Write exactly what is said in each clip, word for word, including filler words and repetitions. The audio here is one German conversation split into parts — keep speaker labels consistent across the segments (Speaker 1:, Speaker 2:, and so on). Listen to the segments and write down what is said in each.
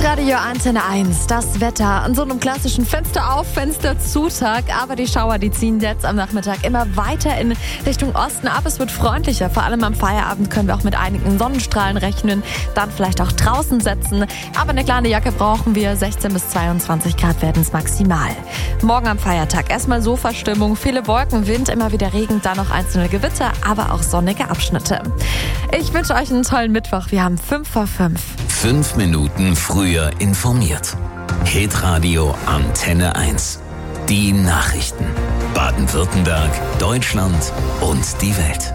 Speaker 1: Hitradio Antenne eins, das Wetter an so einem klassischen Fenster auf, Fenster zu Tag. Aber die Schauer, die ziehen jetzt am Nachmittag immer weiter in Richtung Osten ab. Es wird freundlicher, vor allem am Feierabend können wir auch mit einigen Sonnenstrahlen rechnen. Dann vielleicht auch draußen setzen. Aber eine kleine Jacke brauchen wir, sechzehn bis zweiundzwanzig Grad werden es maximal. Morgen am Feiertag erstmal Sofastimmung, viele Wolken, Wind, immer wieder Regen, dann noch einzelne Gewitter, aber auch sonnige Abschnitte. Ich wünsche euch einen tollen Mittwoch. Wir haben fünf vor fünf.
Speaker 2: Fünf Minuten früher informiert. Hitradio Antenne eins. Die Nachrichten. Baden-Württemberg, Deutschland und die Welt.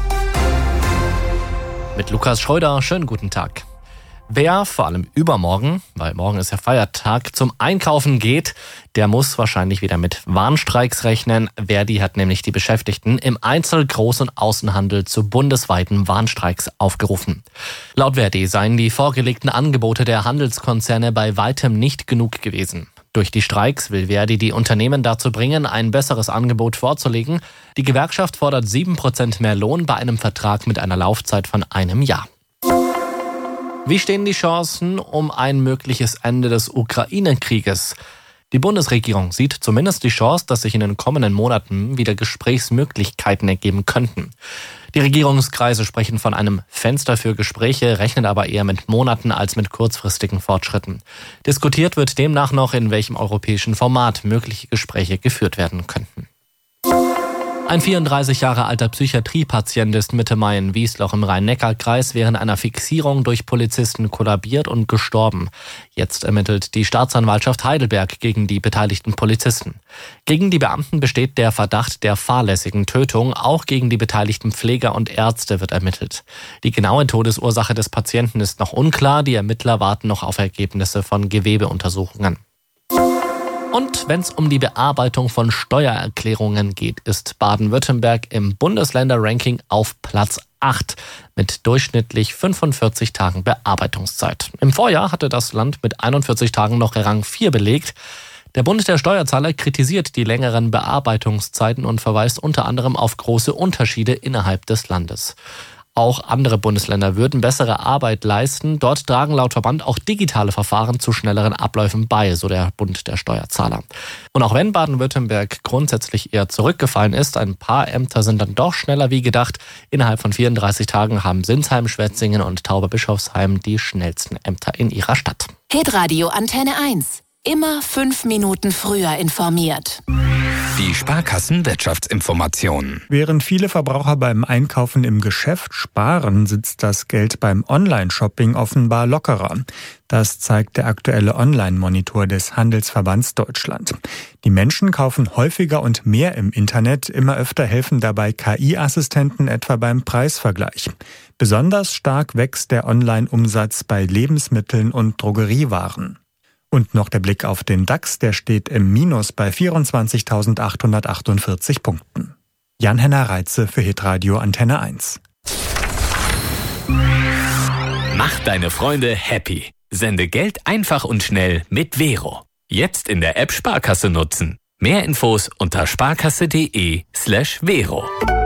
Speaker 3: Mit Lukas Schröder, schönen guten Tag. Wer vor allem übermorgen, weil morgen ist ja Feiertag, zum Einkaufen geht, der muss wahrscheinlich wieder mit Warnstreiks rechnen. Verdi hat nämlich die Beschäftigten im Einzel-, Groß- und Außenhandel zu bundesweiten Warnstreiks aufgerufen. Laut Verdi seien die vorgelegten Angebote der Handelskonzerne bei weitem nicht genug gewesen. Durch die Streiks will Verdi die Unternehmen dazu bringen, ein besseres Angebot vorzulegen. Die Gewerkschaft fordert sieben Prozent mehr Lohn bei einem Vertrag mit einer Laufzeit von einem Jahr. Wie stehen die Chancen um ein mögliches Ende des Ukraine-Krieges? Die Bundesregierung sieht zumindest die Chance, dass sich in den kommenden Monaten wieder Gesprächsmöglichkeiten ergeben könnten. Die Regierungskreise sprechen von einem Fenster für Gespräche, rechnen aber eher mit Monaten als mit kurzfristigen Fortschritten. Diskutiert wird demnach noch, in welchem europäischen Format mögliche Gespräche geführt werden könnten. Ein vierunddreißig Jahre alter Psychiatriepatient ist Mitte Mai in Wiesloch im Rhein-Neckar-Kreis während einer Fixierung durch Polizisten kollabiert und gestorben. Jetzt ermittelt die Staatsanwaltschaft Heidelberg gegen die beteiligten Polizisten. Gegen die Beamten besteht der Verdacht der fahrlässigen Tötung. Auch gegen die beteiligten Pfleger und Ärzte wird ermittelt. Die genaue Todesursache des Patienten ist noch unklar. Die Ermittler warten noch auf Ergebnisse von Gewebeuntersuchungen. Und wenn es um die Bearbeitung von Steuererklärungen geht, ist Baden-Württemberg im Bundesländer-Ranking auf Platz acht mit durchschnittlich fünfundvierzig Tagen Bearbeitungszeit. Im Vorjahr hatte das Land mit einundvierzig Tagen noch Rang vier belegt. Der Bund der Steuerzahler kritisiert die längeren Bearbeitungszeiten und verweist unter anderem auf große Unterschiede innerhalb des Landes. Auch andere Bundesländer würden bessere Arbeit leisten. Dort tragen laut Verband auch digitale Verfahren zu schnelleren Abläufen bei, so der Bund der Steuerzahler. Und auch wenn Baden-Württemberg grundsätzlich eher zurückgefallen ist, ein paar Ämter sind dann doch schneller wie gedacht. Innerhalb von vierunddreißig Tagen haben Sinsheim, Schwetzingen und Tauberbischofsheim die schnellsten Ämter in ihrer Stadt.
Speaker 4: Hitradio Antenne eins. Immer fünf Minuten früher informiert.
Speaker 2: Die Sparkassen-Wirtschaftsinformationen.
Speaker 5: Während viele Verbraucher beim Einkaufen im Geschäft sparen, sitzt das Geld beim Online-Shopping offenbar lockerer. Das zeigt der aktuelle Online-Monitor des Handelsverbands Deutschland. Die Menschen kaufen häufiger und mehr im Internet. Immer öfter helfen dabei K I-Assistenten etwa beim Preisvergleich. Besonders stark wächst der Online-Umsatz bei Lebensmitteln und Drogeriewaren. Und noch der Blick auf den DAX, der steht im Minus bei vierundzwanzigtausendachthundertachtundvierzig Punkten. Jan-Henner Reitze für Hitradio Antenne eins.
Speaker 2: Mach deine Freunde happy. Sende Geld einfach und schnell mit Vero. Jetzt in der App Sparkasse nutzen. Mehr Infos unter sparkasse.de slash Vero.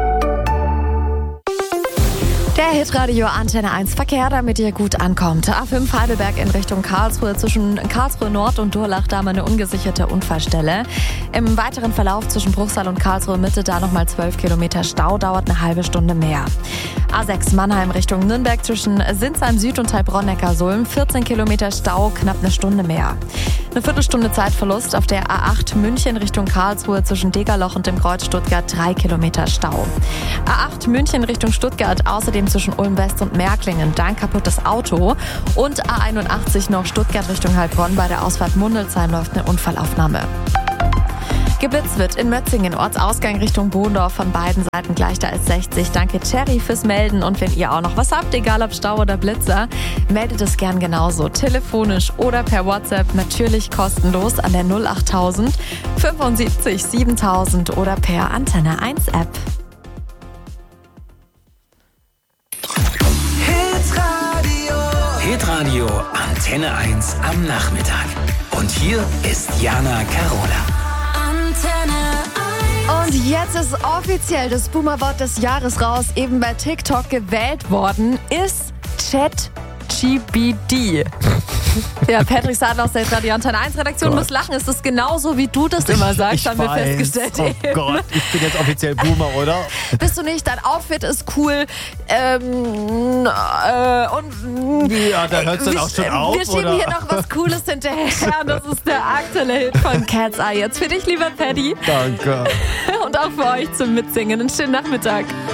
Speaker 1: Der Hitradio Antenne eins Verkehr, damit ihr gut ankommt. A fünf Heidelberg in Richtung Karlsruhe. Zwischen Karlsruhe Nord und Durlach da mal eine ungesicherte Unfallstelle. Im weiteren Verlauf zwischen Bruchsal und Karlsruhe Mitte da nochmal zwölf Kilometer Stau, dauert eine halbe Stunde mehr. A sechs Mannheim Richtung Nürnberg zwischen Sinsheim Süd und Heilbronn-Neckarsulm. vierzehn Kilometer Stau, knapp eine Stunde mehr. Eine Viertelstunde Zeitverlust auf der A acht München Richtung Karlsruhe zwischen Degerloch und dem Kreuz Stuttgart. drei Kilometer Stau. A acht München Richtung Stuttgart, außerdem zwischen Ulm West und Märklingen, da ein kaputtes Auto. Und A einundachtzig noch Stuttgart Richtung Heilbronn, bei der Ausfahrt Mundelsheim läuft eine Unfallaufnahme. Geblitzt wird in Mötzingen, Ortsausgang Richtung Bohndorf, von beiden Seiten gleich, da ist sechzig. Danke Cherry fürs Melden, und wenn ihr auch noch was habt, egal ob Stau oder Blitzer, meldet es gern genauso, telefonisch oder per WhatsApp, natürlich kostenlos an der null achttausend fünfundsiebzig siebentausend oder per Antenne eins App.
Speaker 2: Hitradio Antenne eins am Nachmittag. Und hier ist Jana Carola.
Speaker 1: Und jetzt ist offiziell das Boomerwort des Jahres raus. Eben bei TikTok gewählt worden ist ChatGPT. Ja, Patrick Sadler aus der Radio Antenne eins Redaktion
Speaker 3: Gott.
Speaker 1: muss lachen. Es ist genauso, wie du das immer sagst,
Speaker 3: Ich
Speaker 1: haben wir
Speaker 3: weiß.
Speaker 1: festgestellt.
Speaker 3: Oh Gott, ich bin jetzt offiziell Boomer, oder?
Speaker 1: Bist du nicht? Dein Outfit ist cool. Ähm, äh, und
Speaker 3: Ja, da hört's dann
Speaker 1: wir,
Speaker 3: auch schon auf,
Speaker 1: Wir schieben
Speaker 3: oder?
Speaker 1: hier noch was Cooles hinterher. Das ist der aktuelle Hit von Cat's Eye. Jetzt für dich, lieber Paddy.
Speaker 3: Danke.
Speaker 1: Und auch für euch zum Mitsingen. Einen schönen Nachmittag.